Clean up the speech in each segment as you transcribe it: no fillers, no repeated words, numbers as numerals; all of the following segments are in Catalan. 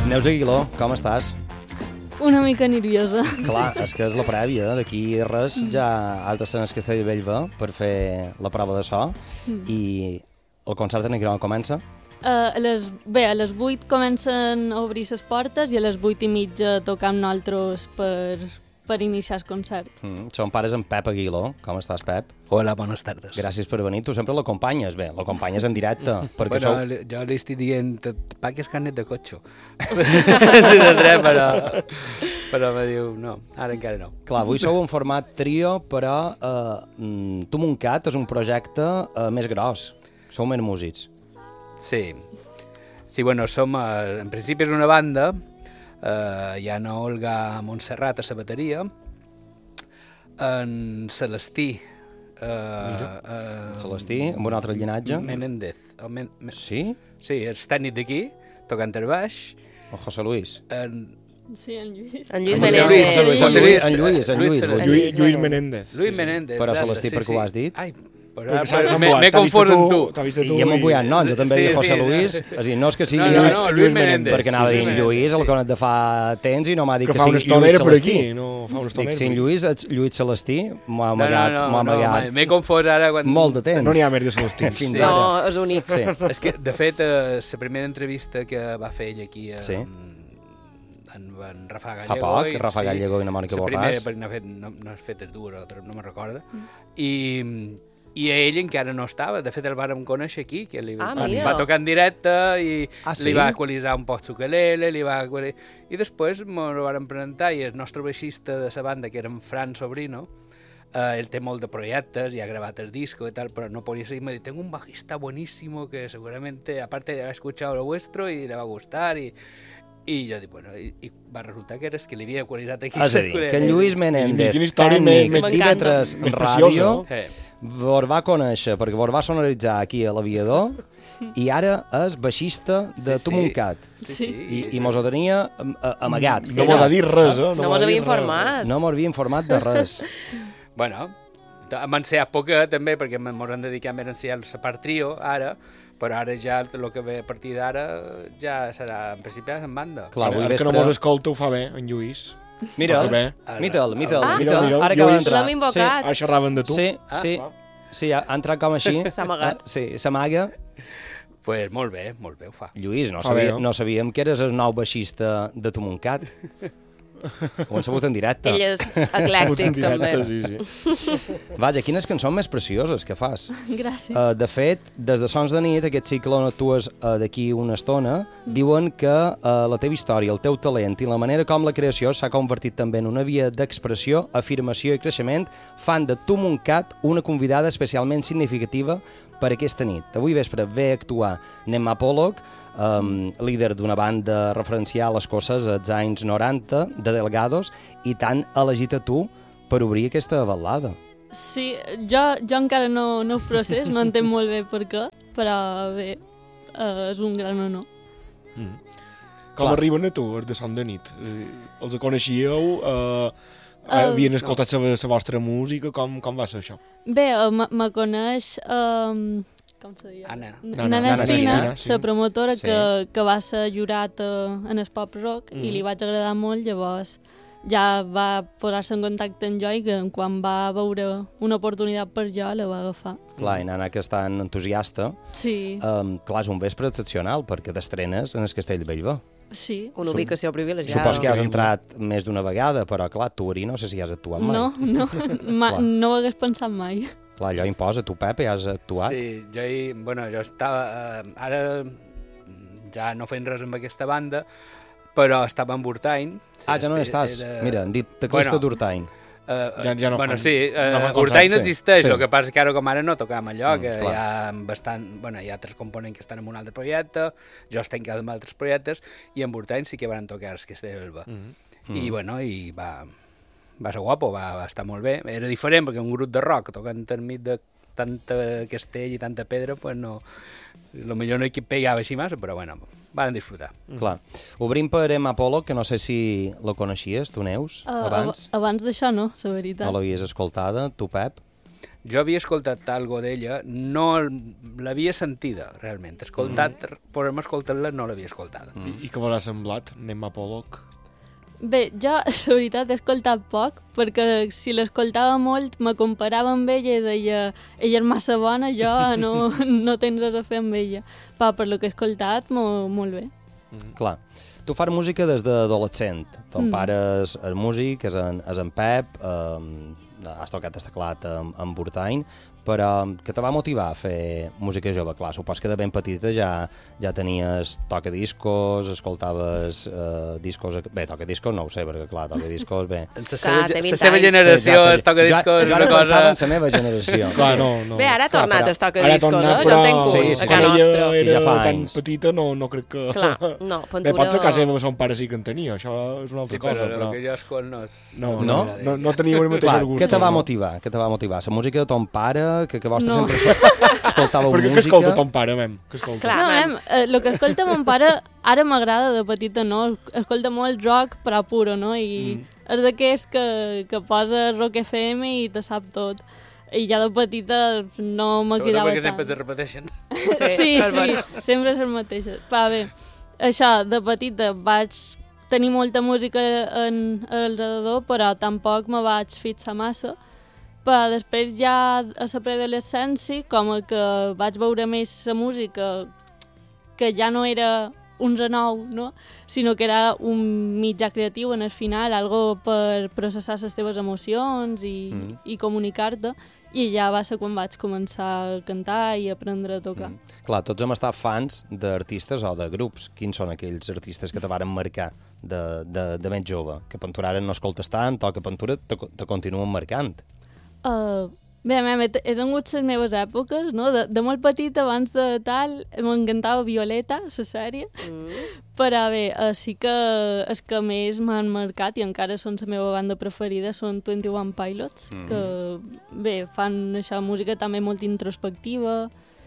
Neus Aguiló, com estàs? Una mica nerviosa. Clar, és que és la prèvia, d'aquí res ja has de ser en el Castell de Bellver per fer la prova de so i el concert en quina hora comença? A les 8 comencen a obrir les portes i a les 8:30 tocam nosaltres per iniciar el concert. Som pares en Pep Aguiló. Com estàs, Pep? Hola, bones tardes. Gràcies per venir. Tu sempre l'acompanyes. Bé, l'acompanyes en directe. Perquè bueno, jo li estic dient, pagues carnet de cotxe. Sí, de tres, però me diu, no, ara encara no. Clar, avui sou un format trio, però Tumuncat és un projecte més gros. Sou més músics. Sí, bueno, som, en principi és una banda, hi ha Olga Montserrat a la bateria, en Celestí, Celestí, amb un altre llinatge. Menéndez. Sí? Sí, és tècnic d'aquí, tocant el baix. O José Luis. Sí, en Lluís. En Lluís Menéndez. Lluís Menéndez. Lluís Menéndez. Però Celestí, per què ho has dit? Ai, M'he confós amb tu. I hem embuiat, no? Jo també dic José Luis. És a dir, no és que sigui Lluís Menéndez. Perquè anava dient Lluís, el conet de fa temps, i no m'ha dit que sigui Lluís Celestí. Que fa una estonera per aquí, no fa una estonera. Dic, si en Lluís ets Lluís Celestí, m'ha amagat. M'he confós ara. Molt de temps. No n'hi ha més de Celestí. Fins ara. No, és únic. És que, de fet, la primera entrevista que va fer ell aquí en Rafa Gallego. Fa poc, Rafa Gallego i na Mònica Borràs. La primera, perquè no has fet dues o tres, no me'n recordo. I ell encara no estava, de fet el vàrem conèixer aquí, que va tocar en directe i li va equalitzar un poc ukelele, i després m'ho vàrem presentar i el nostre baixista de la banda, que era en Fran Sobrino, él té molt de proyectos y ha grabado el disco y tal, pero no podía seguir. Me dijo, tengo un bajista buenísimo que seguramente, aparte, ha escuchado lo vuestro y le va a gustar i jo dic, bueno, i va resultar que era que li havia qualitat aquí. És a dir, que en Lluís Menéndez, tècnic, d'IV3 Ràdio, vos va conèixer, perquè vos va sonoritzar aquí a l'Aviador, i ara és baixista de Tumuncat. I mos ho tenia amagat. No mos ha dit res, eh? No mos havia informat. No mos havia informat de res. Bueno, hem ensenyat poquet també, perquè mos hem dedicat més a ensenyar la part trio, ara, però ara ja el que ve a partir d'ara ja serà, en principi, en banda. Clar, el que no mos escolta ho fa bé, en Lluís. Mira'l, ara acaba d'entrar. L'hem invocat. Sí, xerraven de tu. Sí, ha entrat com així. S'ha amagat. Sí, s'amaga. Pues molt bé, ho fa. Lluís, no sabíem que eres el nou baixista de Tumuncat. Ho hem sabut en directe. Ell és eclèctic, també. Sí. Vaja, quines cançons més precioses que fas. Gràcies. De fet, des de Sons de nit, aquest cicle on actues d'aquí una estona, diuen que la teva història, el teu talent i la manera com la creació s'ha convertit també en una via d'expressió, afirmació i creixement, fan de Tumuncat una convidada especialment significativa per aquesta nit. Avui vespre ve a actuar Nemma Pollock, líder d'una banda referencial escocès als anys 90, de Delgados, i t'han elegit a tu per obrir aquesta balada. Sí, jo encara no ho procés, no entenc molt bé per què, però bé, és un gran honor. Com arriben a tu, els de Son de nit? Els coneixíeu? Havien escoltat la vostra música? Com va ser això? Bé, me coneix... com se diu? Nana Espina, la promotora que va ser jurat en el pop rock i li vaig agradar molt, llavors ja va posar-se en contacte amb jo i que quan va veure una oportunitat per jo la va agafar. Clar, i Nana, que és tan entusiasta, clar, és un vespre excepcional perquè t'estrenes en el Castell de Bellver. Sí. Una ubicació privilegiada. Supos que has entrat més d'una vegada, però clar, tu, Ari, no sé si has actuat mai. No ho hagués pensat mai. Clar, allò imposa, tu, Pep, has actuat. Sí, jo estava... Ara ja no fent res amb aquesta banda, però estava amb Urtain. Ja no estàs. Mira, han dit teclista d'Urtain. Ja no sí, Urtain existeix, el que passa que ara com ara no tocam allò, que hi ha hi ha 3 components que estan en un altre projecte, jo estic encara en altres projectes, i amb Urtain sí que van tocar els que estan al Elba. I va ser guapo, va estar molt bé. Era diferent perquè un grup de rock tocant enmig de tanta castell i tanta pedra, pues no, millor no hi pegava així massa, però bueno, van disfrutar. Clar. Obrim per Emma Pollock, que no sé si la coneixies, tu, Neus, abans. Abans d'això no, la veritat. No l'havies escoltada, tu, Pep? jo havia escoltat algo d'ella, no l'havia sentida, realment. Però hem escoltat-la, no l'havia escoltada. I què m'ha semblat, Nemma Pollock? Bé, jo, la veritat, he escoltat poc, perquè si l'escoltava molt, me comparava amb ella i deia ella és massa bona, jo no tens res a fer amb ella. Però per lo que he escoltat, molt bé. Clar. Tu fas música des d'adolescent. Ton pare és músic, és en Pep, has tocat el teclat amb Burtany, però que te va motivar a fer música jove? Clar, supos que de ben petita ja tenies tocadiscos, escoltaves discos... Bé, tocadiscos no ho sé, perquè clar, tocadiscos, bé... La seva generació, el tocadiscos és una cosa... Jo pensava en la meva generació. Clar, no. Bé, ara ha tornat el tocadiscos, no? Jo en tenc un, a casa nostra. Quan ella era tan petita, no crec que... Clar, no, Bé, potser a casa meva son pare sí que en tenia, això és una altra cosa, però... que jo escol no és... No tenia el mateix gust. Què te va motivar? La música de ton pare, que vostre sempre escoltàveu música... Què escolta ton pare, mem? El que escolta mon pare ara m'agrada de petita, no? Escolta molt rock, però puro, no? I és d'aquells que posa Rock FM i te sap tot. I ja de petita no me quedava tant. Perquè sempre se repeteixen. Sí, sempre és el mateix. Però bé, això, de petita vaig tenir molta música alrededor, però tampoc me vaig fixar massa. Però després ja a la preadolescència, com que vaig veure més la música, que ja no era un renou, no? Sinó que era un mitjà creatiu en el final, algo per processar les teves emocions i comunicar-te, i ja va ser quan vaig començar a cantar i aprendre a tocar. Clar, tots hem estat fans d'artistes o de grups. Quins són aquells artistes que te varen marcar de més jove? Que penturaren no escoltes tant o que pentura te continuen marcant? Bé, he tingut les meves èpoques, no? De molt petita, abans de tal, m'encantava Violeta, la sèrie, però bé, sí que els que més m'han marcat i encara són la meva banda preferida són 21 Pilots, que bé, fan això, música també molt introspectiva.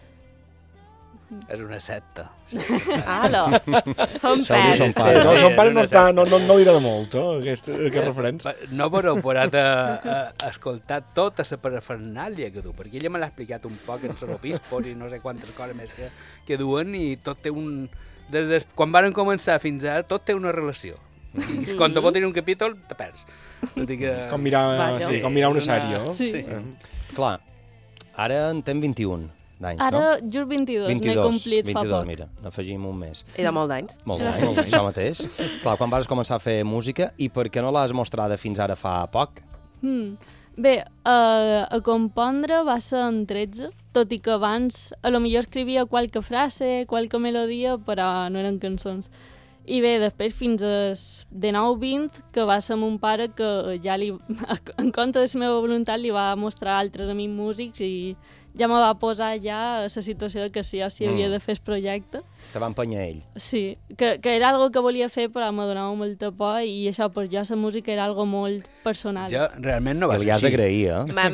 És una secta. Alo, son pare no li agrada molt, aquest referència. No però parat a escoltar tota la parafernàlia que du, perquè ella me l'ha explicat un poc en Soropispos i no sé quantes coses més que duen, i tot té un... Quan varen començar fins ara, tot té una relació. I quan te pot tenir un capítol, te perds. Com mirar una sèrie, no? Sí. Clar, ara en tem 21. D'anys, ara, no? just 22, n'he complit fa poc. Mira, n'afegim un mes. I de molt d'anys. Molt d'anys, això mateix. Clar, quan vas començar a fer música, i per què no l'has mostrada fins ara fa poc? Bé, a compondre va ser en 13, tot i que abans a lo millor escrivia qualque frase, qualque melodia, però no eren cançons. I bé, després fins als 19-20, que va ser mon pare que ja en contra de la meva voluntat li va mostrar altres amics músics i ja me va posar ja a la situació que sí o sí havia de fer el projecte. Te va empenyar ell. Sí, que era algo que volia fer però me donava molta por i això per jo la música era algo molt personal. Jo realment no va ser així. Li has d'agrair,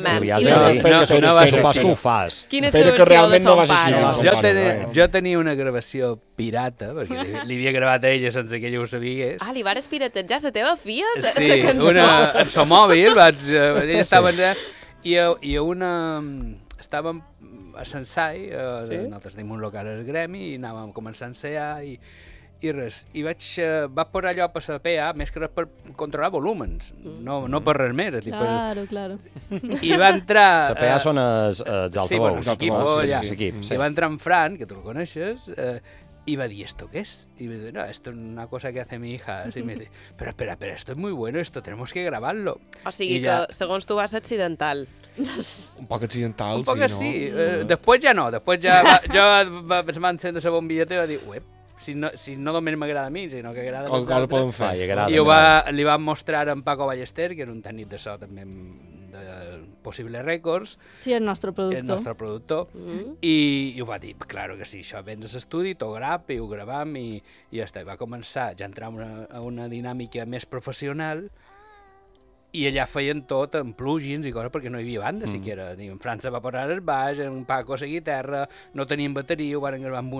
No va ser així. Que ho fas. Quina és la versió de son pare? Jo tenia una gravació pirata, perquè li havia gravat a ella sense que ella ho sabigués. Li vares piratejar la teva filla? Sí, en son mòbil, ella estava allà, i una... Estàvem a Sensai, nosaltres tenim un local al Gremi, i anàvem a començar a ensaiar, i res. I va posar allò per la PA, més que res per controlar volúmens, no per res més. Claro. I va entrar... La PA són els altavocs. I va entrar en Fran, que tu el coneixes, y va a decir, ¿esto qué es? Y me dice, no, esto es una cosa que hace mi hija. Así me dice, pero espera, esto es muy bueno, esto tenemos que grabarlo. O sigui que, segons tu, vas accidental. Un poc accidental, un poc sí, sí. Després ja no, després ja es va encendre la bombilleta i va dir, si no només m'agrada a mi, sinó que agrada a l'altre. Poden fer. I li van mostrar en Paco Ballester, que era un tècnic de so també de Possible Records. Sí, el nostre productor. El nostre productor. I ho va dir, claro que sí, això vens a l'estudi, t'ho grap, i ho gravam, i ja està. I va començar, ja entrar a una dinàmica més professional, i allà feien tot en plugins i coses perquè no hi havia banda siquiera. En França va posar el baix, en Paco la guitarra, no tenien bateria, ho van gravar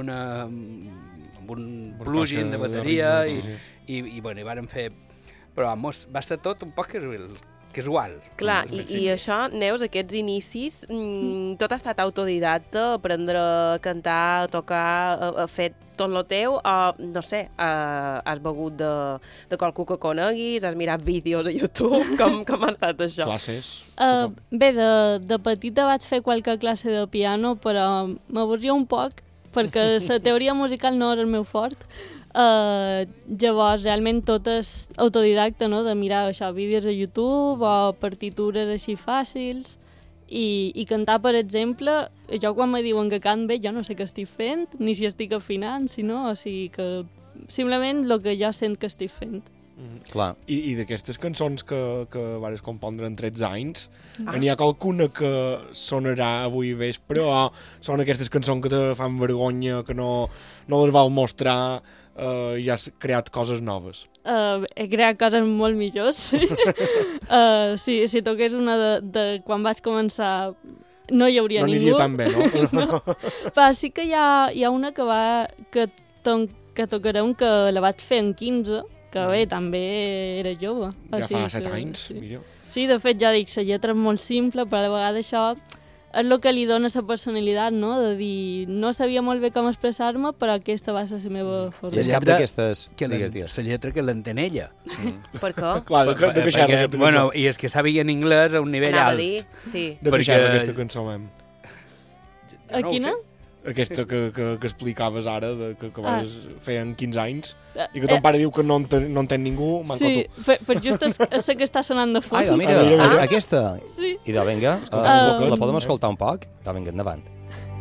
amb un plugin de bateria i varen fer... Però va ser tot un poc casual. Clar, i això, Neus, aquests inicis, tot ha estat autodidacte, aprendre a cantar, a tocar, a fer tot lo teu, o, no sé, has begut de qualcú que coneguis, has mirat vídeos a YouTube, com ha estat això? Classes? Bé, de petita vaig fer qualque classe de piano, però m'avorria un poc, perquè la teoria musical no és el meu fort. Llavors, realment tot és autodidacte, no?, de mirar això, vídeos a YouTube o partitures així fàcils. I cantar, per exemple, jo quan me diuen que cant bé, jo no sé què estic fent, ni si estic afinant, o sigui que simplement el que jo sent que estic fent. Clar. I d'aquestes cançons que vares compondre en 13 anys, n'hi ha qualcuna que sonarà avui vespre o són aquestes cançons que te fan vergonya, que no les vau mostrar i ja has creat coses noves? He creat coses molt millors. Si toqués una de quan vaig començar no hi hauria ningú. No aniria tan bé, no? Però sí que hi ha una que tocarem que la vaig fer en 15, que bé, també era jove. Ja fa 7 anys, mira. Sí, de fet, ja dic, la lletra és molt simple, però a la vegada això és el que li dona la personalitat, no? De dir, no sabia molt bé com expressar-me, però aquesta va ser la meva forma. Si és cap d'aquestes... La lletra que l'entén ella. Per què? Clar, de queixar d'aquesta cançó. Bueno, i és que sàpiga en anglès a un nivell alt. Sí. De queixar d'aquesta cançó, mem. A quina? Aquesta que explicaves ara, que vas fer en 15 anys, i que ton pare diu que no entén ningú, manco tu. Sí, per just és la que està sonant de fons. Mira, aquesta. Sí. I vinga, la podem escoltar un poc? Vinga, endavant.